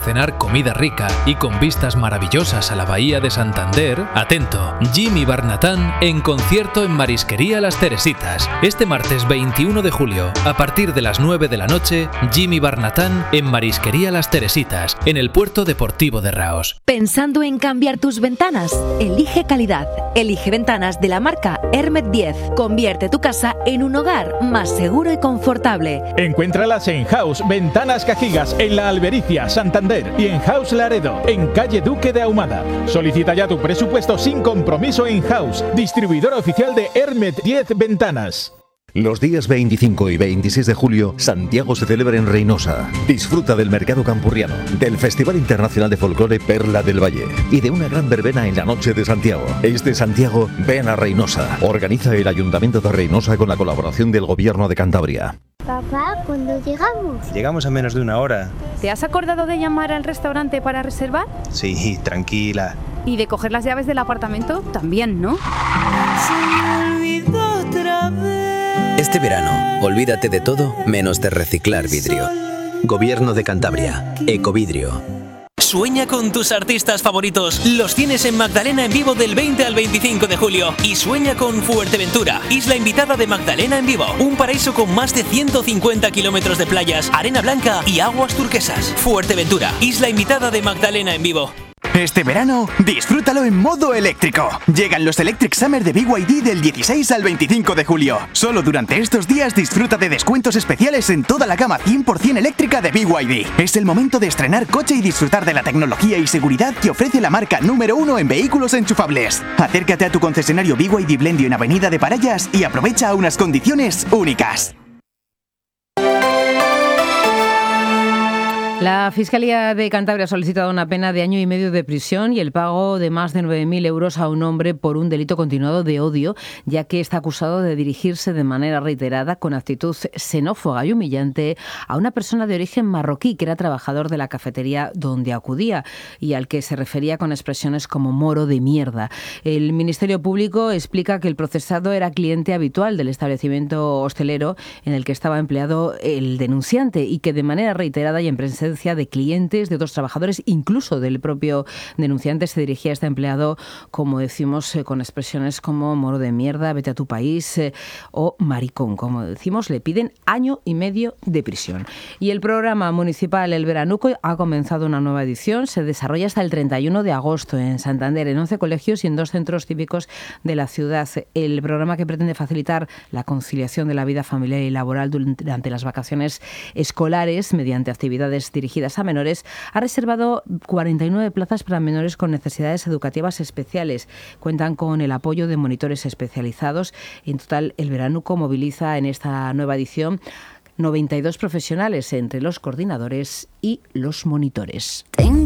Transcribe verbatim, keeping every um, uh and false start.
cenar comida rica y con vistas maravillosas a la bahía de Santander, atento, Jimmy Barnatán en concierto en Marisquería Las Teresitas. Este martes veintiuno de julio, a partir de las nueve de la noche, Jimmy Barnatán en Marisquería Las Teresitas, en el Puerto Deportivo de Raos. ¿Pensando en cambiar tus ventanas? Elige calidad. Elige ventanas de la marca Hermet diez. Convierte tu casa en un hogar más seguro y confortable. Encuéntralas en House Ventanas Cajigas, en La Albericia, Santander, y en House Laredo, en calle Duque de Ahumada. Solicita ya tu presupuesto sin compromiso en House, distribuidor oficial de Hermet diez Ventanas. Los días veinticinco y veintiséis de julio, Santiago se celebra en Reynosa. Disfruta del mercado campurriano, del Festival Internacional de Folclore Perla del Valle y de una gran verbena en la noche de Santiago. Este Santiago, ven a Reynosa. Organiza el Ayuntamiento de Reynosa con la colaboración del Gobierno de Cantabria. Papá, ¿cuándo llegamos? Llegamos en menos de una hora. ¿Te has acordado de llamar al restaurante para reservar? Sí, tranquila. ¿Y de coger las llaves del apartamento? También, ¿no? Se me olvidó otra vez. Este verano, olvídate de todo menos de reciclar vidrio. Gobierno de Cantabria. Ecovidrio. Sueña con tus artistas favoritos. Los tienes en Magdalena en Vivo del veinte al veinticinco de julio. Y sueña con Fuerteventura, isla invitada de Magdalena en Vivo. Un paraíso con más de ciento cincuenta kilómetros de playas, arena blanca y aguas turquesas. Fuerteventura, isla invitada de Magdalena en Vivo. Este verano, disfrútalo en modo eléctrico. Llegan los Electric Summer de B Y D del dieciséis al veinticinco de julio. Solo durante estos días disfruta de descuentos especiales en toda la gama cien por ciento eléctrica de B Y D. Es el momento de estrenar coche y disfrutar de la tecnología y seguridad que ofrece la marca número uno en vehículos enchufables. Acércate a tu concesionario B Y D Blendio en Avenida de Parallas y aprovecha unas condiciones únicas. La Fiscalía de Cantabria ha solicitado una pena de año y medio de prisión y el pago de más de nueve mil euros a un hombre por un delito continuado de odio, ya que está acusado de dirigirse de manera reiterada con actitud xenófoba y humillante a una persona de origen marroquí que era trabajador de la cafetería donde acudía y al que se refería con expresiones como moro de mierda. El Ministerio Público explica que el procesado era cliente habitual del establecimiento hostelero en el que estaba empleado el denunciante y que de manera reiterada y en presencia de clientes, de otros trabajadores, incluso del propio denunciante, se dirigía a este empleado, como decimos, eh, con expresiones como moro de mierda, vete a tu país eh, o maricón. Como decimos, le piden año y medio de prisión. Y el programa municipal El Veranuco ha comenzado una nueva edición. Se desarrolla hasta el treinta y uno de agosto en Santander, en once colegios y en dos centros cívicos de la ciudad. El programa, que pretende facilitar la conciliación de la vida familiar y laboral durante las vacaciones escolares mediante actividades dirigidas a menores, ha reservado cuarenta y nueve plazas para menores con necesidades educativas especiales. Cuentan con el apoyo de monitores especializados. En total, el Veranuco moviliza en esta nueva edición noventa y dos profesionales entre los coordinadores y los monitores. Tengo